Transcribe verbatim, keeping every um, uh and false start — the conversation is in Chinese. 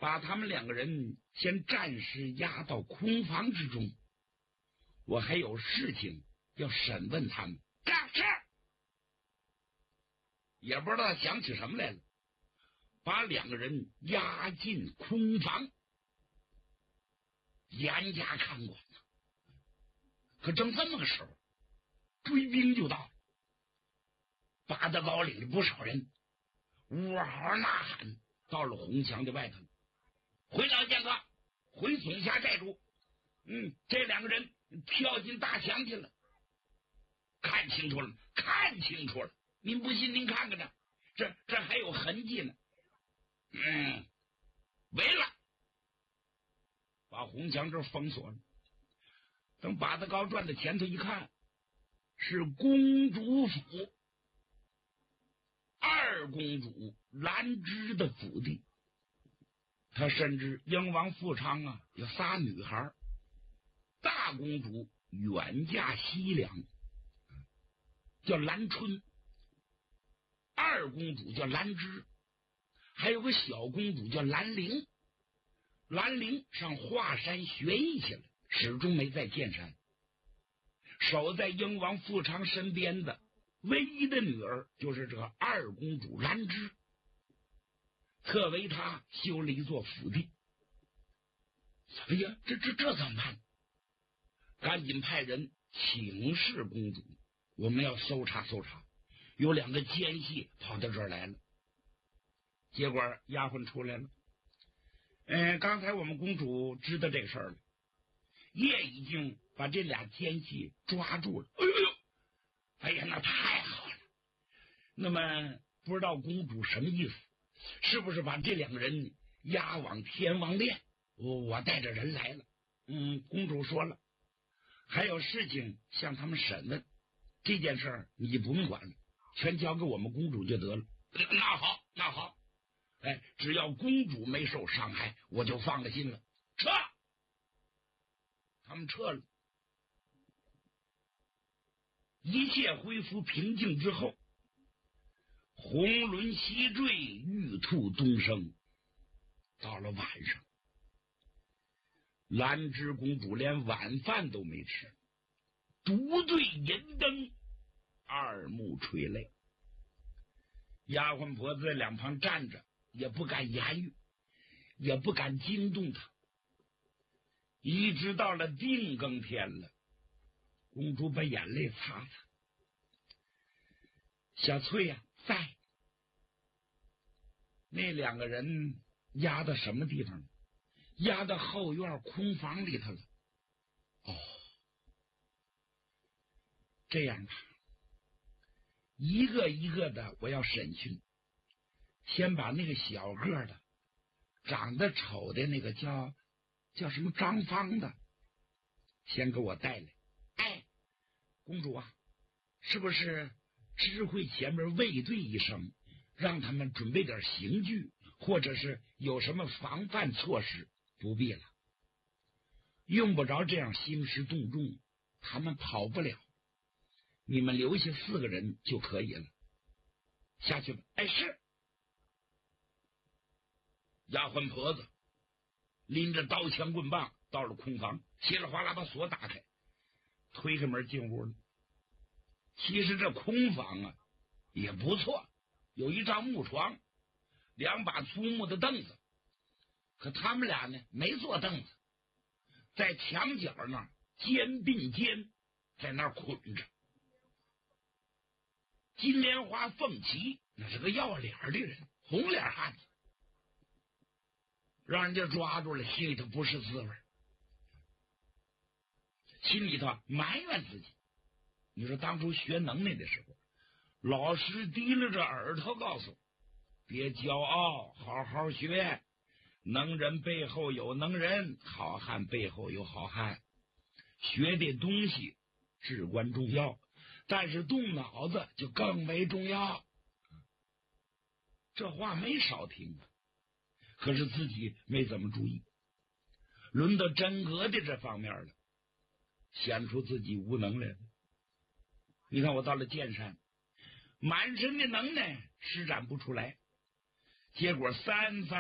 把他们两个人先暂时押到空房之中，我还有事情要审问他们。干事也不知道想起什么来了，把两个人押进空房，严加看管呢。可正这么个时候，追兵就到了，八德高领的不少人呜嗷呐喊，到了红墙的外头。回老剑客，回总辖寨主，嗯，这两个人跳进大墙去了。看清楚了，看清楚了，您不信您看看这，这这还有痕迹呢。嗯，围了，把红墙这封锁了。等把子高转到前头一看，是公主府，二公主兰芝的府邸。他甚至英王富昌啊有仨女孩，大公主远嫁西凉，叫兰春，二公主叫兰芝，还有个小公主叫兰陵。兰陵上华山学艺去了，始终没在剑山。守在英王富昌身边的唯一的女儿就是这个二公主兰芝，特为他修了一座府邸。哎呀，这这这怎么办？赶紧派人请示公主，我们要搜查搜查。有两个奸细跑到这儿来了，结果丫鬟出来了。嗯，刚才我们公主知道这事儿了，也已经把这俩奸细抓住了。哎呦，哎呀，那太好了。那么不知道公主什么意思？是不是把这两个人押往天王殿？我我带着人来了。嗯，公主说了，还有事情向他们审问，这件事儿你不用管了，全交给我们公主就得了。那好，那好，哎，只要公主没受伤害，我就放了心了。撤！他们撤了。一切恢复平静之后，红轮西坠，玉兔东升。到了晚上，兰芝公主连晚饭都没吃，独对银灯，二目垂泪。丫鬟婆子在两旁站着，也不敢言语，也不敢惊动她。一直到了定更天了，公主把眼泪擦擦。小翠呀、啊，在。那两个人压到什么地方？压到后院空房里头了。哦，这样吧，一个一个的我要审讯，先把那个小个的长得丑的那个叫叫什么张芳的先给我带来。哎，公主啊，是不是知会前面卫队一声，让他们准备点刑具，或者是有什么防范措施？不必了，用不着这样兴师动众，他们跑不了，你们留下四个人就可以了。下去吧。哎，是。丫鬟婆子拎着刀枪棍棒到了空房，稀里哗啦把锁打开，推开门进屋了。其实这空房啊也不错，有一张木床，两把粗木的凳子，可他们俩呢没坐凳子，在墙角那儿肩并肩在那儿捆着。金莲花凤旗那是个要脸的人，红脸汉子，让人家抓住了，心里头不是滋味，心里头埋怨自己。你说当初学能耐的时候，老师提了着耳朵告诉我，别骄傲，好好学，能人背后有能人，好汉背后有好汉，学的东西至关重要，但是动脑子就更为重要。这话没少听，可是自己没怎么注意，轮到真格的这方面了，显出自己无能来了。你看我到了剑山，满身的能耐施展不出来，结果三番